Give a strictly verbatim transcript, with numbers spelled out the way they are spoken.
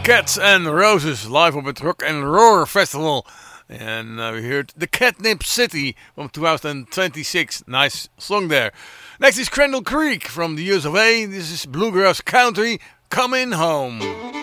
Cats and Roses live op het Rock and Roar Festival. And uh, we heard The Catnip City from two thousand twenty-six. Nice song there. Next is Crandall Creek from the U S of A. This is Bluegrass Country, Coming Home.